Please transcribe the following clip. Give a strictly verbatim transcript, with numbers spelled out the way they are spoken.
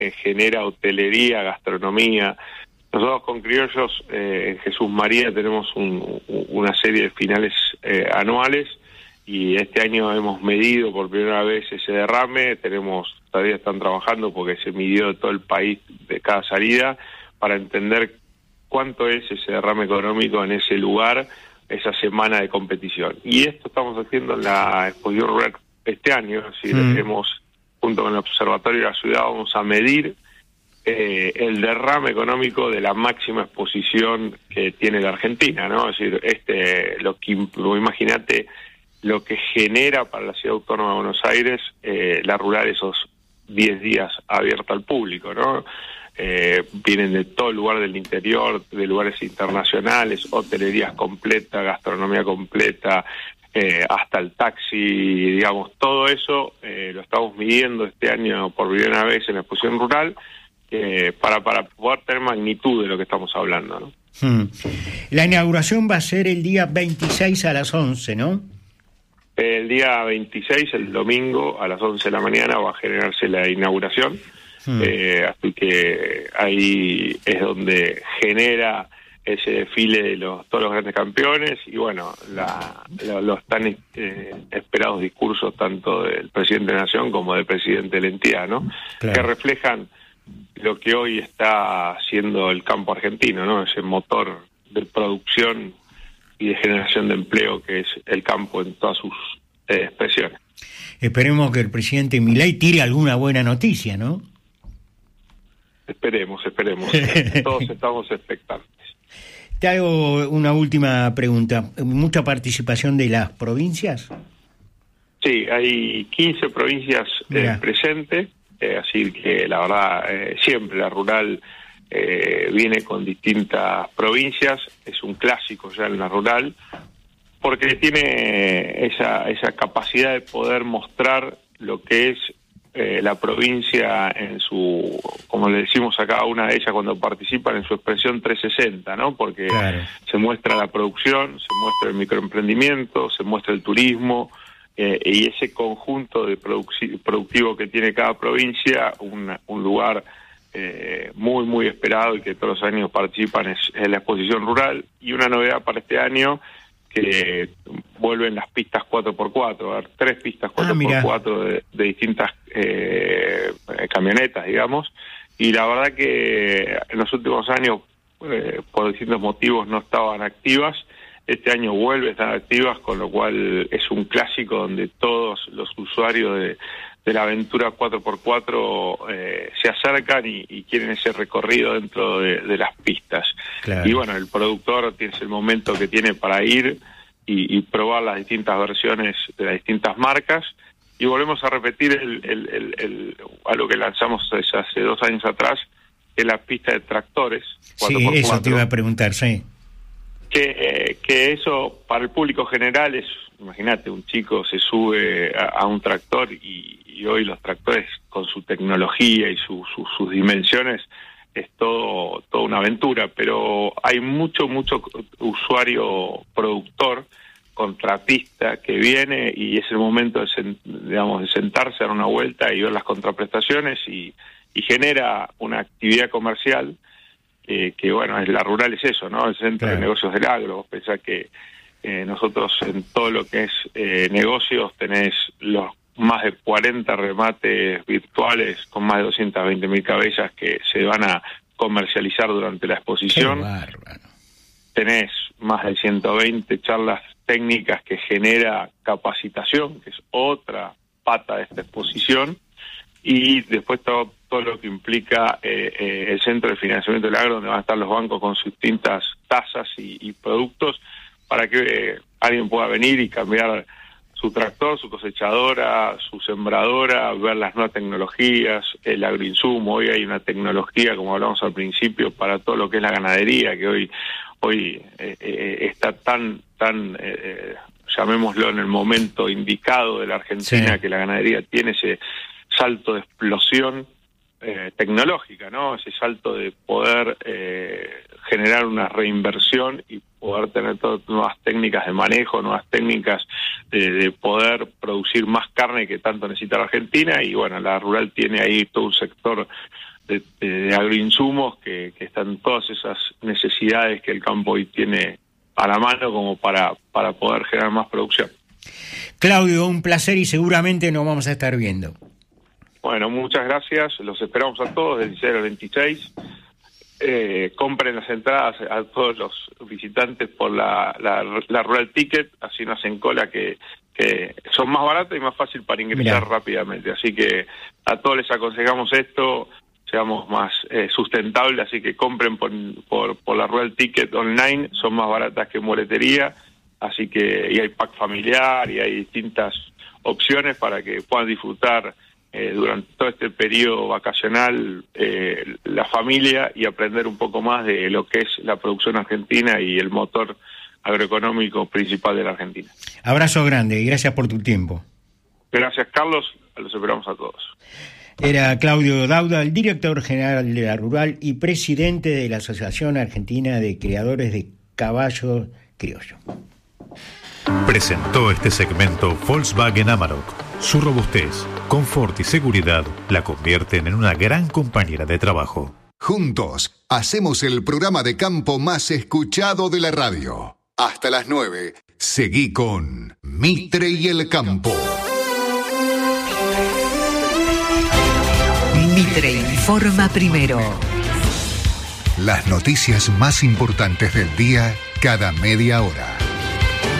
eh, genera hotelería, gastronomía. Nosotros con Criollos eh, en Jesús María tenemos un, una serie de finales eh, anuales, y este año hemos medido por primera vez ese derrame. Tenemos, todavía están trabajando porque se midió de todo el país de cada salida para entender cuánto es ese derrame económico en ese lugar, esa semana de competición. Y esto estamos haciendo en la exposición rural este año, es decir, mm. hemos, junto con el Observatorio de la Ciudad, vamos a medir eh, el derrame económico de la máxima exposición que tiene la Argentina, ¿no? Es decir, este, lo que, imagínate lo que genera para la Ciudad Autónoma de Buenos Aires eh, la rural esos diez días abierta al público, ¿no? Eh, vienen de todo el lugar del interior, de lugares internacionales, hotelerías completa, gastronomía completa, eh, hasta el taxi, digamos, todo eso eh, lo estamos midiendo este año por primera vez en la exposición rural, eh, para, para poder tener magnitud de lo que estamos hablando, ¿no? Hmm. La inauguración va a ser el día veintiséis a las once, ¿no? El día veintiséis, el domingo, a las once de la mañana va a generarse la inauguración. Hmm. Eh, así que ahí es donde genera ese desfile de los todos los grandes campeones y bueno, la, la, los tan eh, esperados discursos tanto del presidente de la Nación como del presidente de la entidad, ¿no? Claro. Que reflejan lo que hoy está haciendo el campo argentino, ¿no? Ese motor de producción y de generación de empleo que es el campo en todas sus eh, expresiones. Esperemos que el presidente Milei tire alguna buena noticia, ¿no? Esperemos, esperemos. Todos estamos expectantes. Te hago una última pregunta. ¿Mucha participación de las provincias? Sí, hay quince provincias eh, presentes, eh, así que la verdad eh, siempre la rural eh, viene con distintas provincias, es un clásico ya en la rural, porque tiene esa, esa capacidad de poder mostrar lo que es Eh, la provincia en su, como le decimos a cada una de ellas cuando participan, en su expresión trescientos sesenta, ¿no? Porque claro, se muestra la producción, se muestra el microemprendimiento, se muestra el turismo, eh, y ese conjunto de produc- productivo que tiene cada provincia, un, un lugar eh, muy, muy esperado y que todos los años participan es, es la exposición rural. Y una novedad para este año, que vuelven las pistas cuatro por cuatro, a ver, tres pistas cuatro por cuatro de, de distintas eh, camionetas, digamos, y la verdad que en los últimos años, eh, por distintos motivos, no estaban activas. Este año vuelve a estar activas, con lo cual es un clásico donde todos los usuarios de, de la aventura cuatro por cuatro eh, se acercan y, y quieren ese recorrido dentro de, de las pistas. Claro. Y bueno, el productor tiene el momento que tiene para ir y, y probar las distintas versiones de las distintas marcas, y volvemos a repetir el, el, el, el, a lo que lanzamos hace dos años atrás, que es la pista de tractores cuatro por cuatro. Sí, eso te iba a preguntar, sí. Que, eh, que eso para el público general es, imagínate, un chico se sube a, a un tractor y, y hoy los tractores con su tecnología y su, su, sus dimensiones es todo toda una aventura, pero hay mucho, mucho usuario productor, contratista que viene y es el momento de, sen, digamos, de sentarse, dar una vuelta y ver las contraprestaciones y, y genera una actividad comercial. Eh, que bueno, es la rural es eso, ¿no? El centro claro. de negocios del agro. Vos pensás que eh, nosotros en todo lo que es eh, negocios tenés los más de cuarenta remates virtuales con más de doscientas veinte mil cabezas que se van a comercializar durante la exposición. Tenés más de ciento veinte charlas técnicas que genera capacitación, que es otra pata de esta exposición. Y después todo, todo lo que implica eh, eh, el centro de financiamiento del agro, donde van a estar los bancos con sus distintas tasas y, y productos para que eh, alguien pueda venir y cambiar su tractor, su cosechadora, su sembradora, ver las nuevas tecnologías, el agroinsumo. Hoy hay una tecnología, como hablamos al principio, para todo lo que es la ganadería, que hoy hoy eh, eh, está tan, tan eh, llamémoslo en el momento indicado de la Argentina, sí, que la ganadería tiene ese salto de explosión eh, tecnológica, ¿no? Ese salto de poder eh, generar una reinversión y poder tener todas nuevas técnicas de manejo, nuevas técnicas de, de poder producir más carne que tanto necesita la Argentina. Y bueno, la rural tiene ahí todo un sector de, de agroinsumos, que, que están todas esas necesidades que el campo hoy tiene a la mano como para, para poder generar más producción. Claudio, un placer y seguramente nos vamos a estar viendo. Bueno, muchas gracias, los esperamos a todos del dieciséis al veintiséis. Eh, compren las entradas a todos los visitantes por la, la, la Rural Ticket, así no hacen cola, que, que son más baratas y más fácil para ingresar Mirá. rápidamente. Así que a todos les aconsejamos esto, seamos más eh, sustentables, así que compren por, por, por la Rural Ticket online, son más baratas que en boletería, así que y hay pack familiar y hay distintas opciones para que puedan disfrutar Eh, durante todo este periodo vacacional eh, la familia y aprender un poco más de lo que es la producción argentina y el motor agroeconómico principal de la Argentina. Abrazo grande y gracias por tu tiempo. Gracias, Carlos, los esperamos a todos. Era Claudio Dauda, el director general de la Rural y presidente de la Asociación Argentina de Criadores de Caballos Criollo. Presentó este segmento Volkswagen Amarok. Su robustez, confort y seguridad la convierten en una gran compañera de trabajo. Juntos, hacemos el programa de campo más escuchado de la radio. Hasta las nueve, seguí con Mitre y el Campo. Mitre informa primero. Las noticias más importantes del día cada media hora.